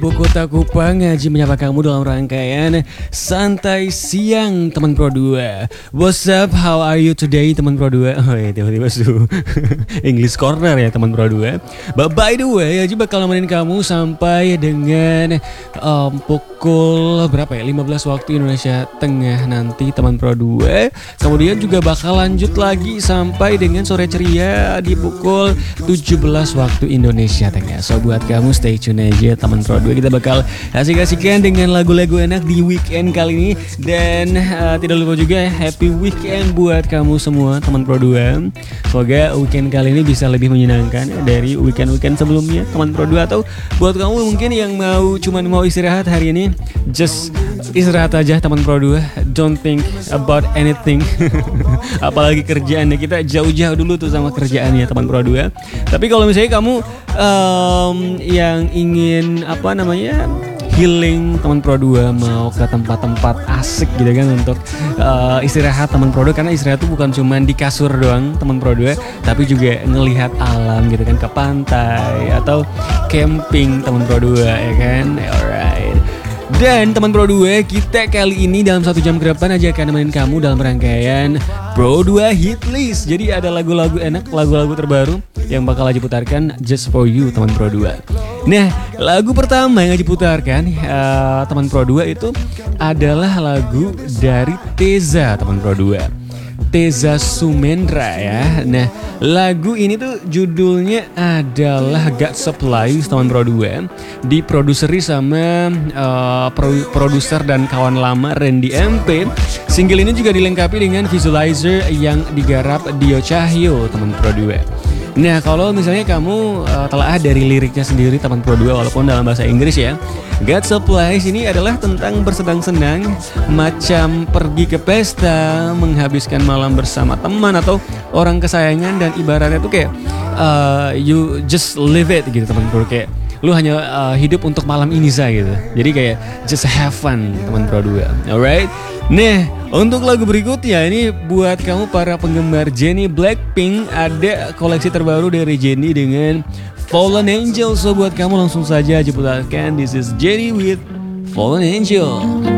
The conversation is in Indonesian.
Kota Kupang Haji menyapa kamu dalam rangkaian Santai Siang teman Pro 2. What's up, how are you today teman Pro 2? Oh ya, tiba-tiba su English Corner ya teman Pro 2. But by the way, Haji bakal nemenin kamu sampai dengan pukul berapa ya? 15 waktu Indonesia Tengah nanti teman Pro 2. Kemudian juga bakal lanjut lagi sampai dengan sore ceria di pukul 17 waktu Indonesia Tengah. So buat kamu stay tune aja teman Pro 2. Kita bakal asik-asikan dengan lagu-lagu enak di weekend kali ini. Dan tidak lupa juga happy weekend buat kamu semua teman Pro 2. Semoga weekend kali ini bisa lebih menyenangkan dari weekend-weekend sebelumnya teman Pro 2. Atau buat kamu mungkin yang mau istirahat hari ini, just istirahat aja teman Pro 2. Don't think about anything. Apalagi kerjaannya, kita jauh-jauh dulu tuh sama kerjaannya teman Pro 2. Tapi kalau misalnya kamu yang ingin healing teman Pro 2, mau ke tempat-tempat asik gitu kan untuk istirahat teman Pro 2, karena istirahat itu bukan cuma di kasur doang teman Pro 2, tapi juga ngelihat alam gitu kan, ke pantai atau camping teman Pro 2 ya kan. Alright. Dan teman Pro 2, kita kali ini dalam 1 jam ke depan aja akan nemenin kamu dalam rangkaian Pro 2 Hit List. Jadi ada lagu-lagu enak, lagu-lagu terbaru yang bakal Haji putarkan just for you teman Pro 2. Nah, lagu pertama yang Haji putarkan teman Pro 2 itu adalah lagu dari Teza teman Pro 2. Teza Sumendra ya. Nah, lagu ini tuh judulnya adalah God Supply teman Pro 2. Diproduseri sama produser dan kawan lama Randy MP. Single ini juga dilengkapi dengan visualizer yang digarap Dio Cahyo teman Pro 2. Nah, kalau misalnya kamu telah dari liriknya sendiri teman Pro 2 walaupun dalam bahasa Inggris ya, God Supplies ini adalah tentang bersenang-senang, macam pergi ke pesta, menghabiskan malam bersama teman atau orang kesayangan, dan ibaratnya tuh kayak you just live it gitu teman Pro, kayak lu hanya hidup untuk malam ini saja gitu. Jadi kayak just have fun teman Pro 2. Alright. Nah, untuk lagu berikutnya ini buat kamu para penggemar Jennie Blackpink, ada koleksi terbaru dari Jennie dengan Fallen Angel. So buat kamu langsung saja putarkan This is Jennie with Fallen Angel.